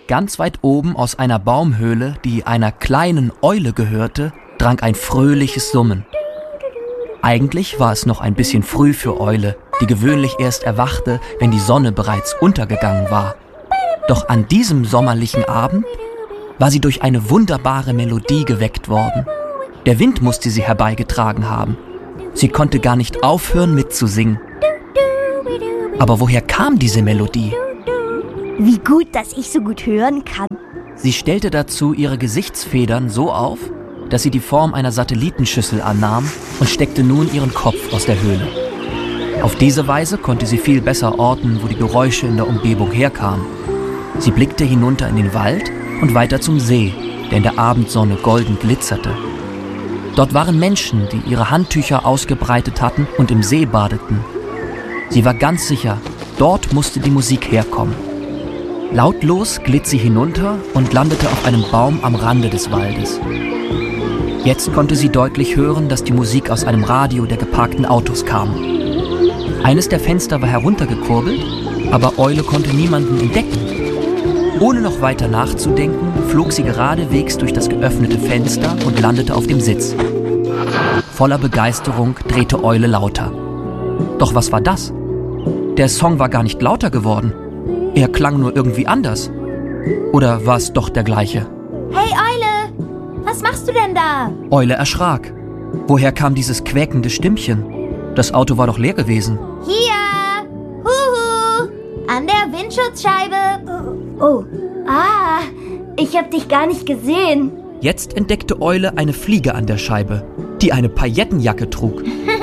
Ganz weit oben aus einer Baumhöhle, die einer kleinen Eule gehörte, drang ein fröhliches Summen. Eigentlich war es noch ein bisschen früh für Eule, die gewöhnlich erst erwachte, wenn die Sonne bereits untergegangen war. Doch an diesem sommerlichen Abend war sie durch eine wunderbare Melodie geweckt worden. Der Wind musste sie herbeigetragen haben. Sie konnte gar nicht aufhören mitzusingen. Aber woher kam diese Melodie? Wie gut, dass ich so gut hören kann. Sie stellte dazu ihre Gesichtsfedern so auf, dass sie die Form einer Satellitenschüssel annahm und steckte nun ihren Kopf aus der Höhle. Auf diese Weise konnte sie viel besser orten, wo die Geräusche in der Umgebung herkamen. Sie blickte hinunter in den Wald und weiter zum See, der in der Abendsonne golden glitzerte. Dort waren Menschen, die ihre Handtücher ausgebreitet hatten und im See badeten. Sie war ganz sicher, dort musste die Musik herkommen. Lautlos glitt sie hinunter und landete auf einem Baum am Rande des Waldes. Jetzt konnte sie deutlich hören, dass die Musik aus einem Radio der geparkten Autos kam. Eines der Fenster war heruntergekurbelt, aber Eule konnte niemanden entdecken. Ohne noch weiter nachzudenken, flog sie geradewegs durch das geöffnete Fenster und landete auf dem Sitz. Voller Begeisterung drehte Eule lauter. Doch was war das? Der Song war gar nicht lauter geworden. Er klang nur irgendwie anders. Oder war es doch der gleiche? Hey Eule, was machst du denn da? Eule erschrak. Woher kam dieses quäkende Stimmchen? Das Auto war doch leer gewesen. Hier! Huhu! An der Windschutzscheibe! Oh, ich hab dich gar nicht gesehen. Jetzt entdeckte Eule eine Fliege an der Scheibe, die eine Paillettenjacke trug.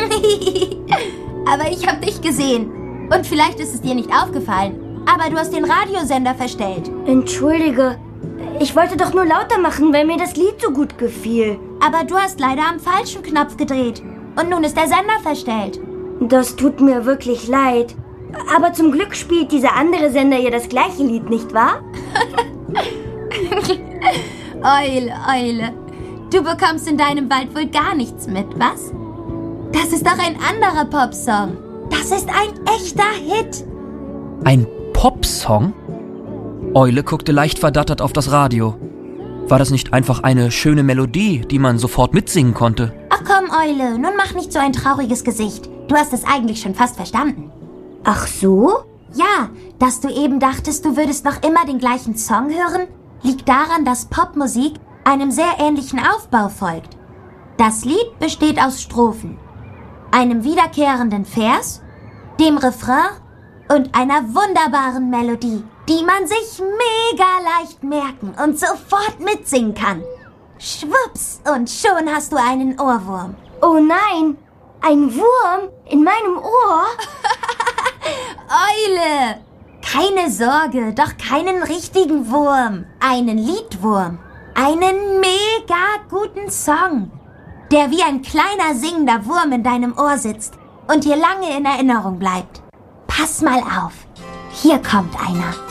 Aber ich hab dich gesehen. Und vielleicht ist es dir nicht aufgefallen. Aber du hast den Radiosender verstellt. Entschuldige, ich wollte doch nur lauter machen, weil mir das Lied so gut gefiel. Aber du hast leider am falschen Knopf gedreht. Und nun ist der Sender verstellt. Das tut mir wirklich leid. Aber zum Glück spielt dieser andere Sender ja das gleiche Lied, nicht wahr? Eule, Eule. Du bekommst in deinem Wald wohl gar nichts mit, was? Das ist doch ein anderer Popsong. Das ist ein echter Hit. Ein Popsong? Eule guckte leicht verdattert auf das Radio. War das nicht einfach eine schöne Melodie, die man sofort mitsingen konnte? Ach komm, Eule, nun mach nicht so ein trauriges Gesicht. Du hast es eigentlich schon fast verstanden. Ach so? Ja, dass du eben dachtest, du würdest noch immer den gleichen Song hören, liegt daran, dass Popmusik einem sehr ähnlichen Aufbau folgt. Das Lied besteht aus Strophen, einem wiederkehrenden Vers, dem Refrain und einer wunderbaren Melodie, die man sich mega leicht merken und sofort mitsingen kann. Schwupps, und schon hast du einen Ohrwurm. Oh nein, ein Wurm in meinem Ohr? Eule! Keine Sorge, doch keinen richtigen Wurm. Einen Liedwurm. Einen mega guten Song, der wie ein kleiner singender Wurm in deinem Ohr sitzt und dir lange in Erinnerung bleibt. Pass mal auf. Hier kommt einer.